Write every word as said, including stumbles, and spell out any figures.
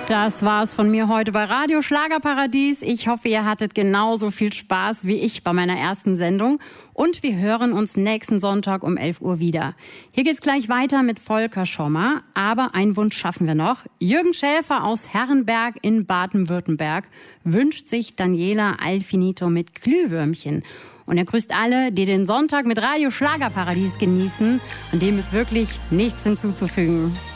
Das war's von mir heute bei Radio Schlagerparadies. Ich hoffe, ihr hattet genauso viel Spaß wie ich bei meiner ersten Sendung. Und wir hören uns nächsten Sonntag um elf Uhr wieder. Hier geht's gleich weiter mit Volker Schommer. Aber einen Wunsch schaffen wir noch. Jürgen Schäfer aus Herrenberg in Baden-Württemberg wünscht sich Daniela Alfinito mit Glühwürmchen. Und er grüßt alle, die den Sonntag mit Radio Schlagerparadies genießen. An dem ist wirklich nichts hinzuzufügen.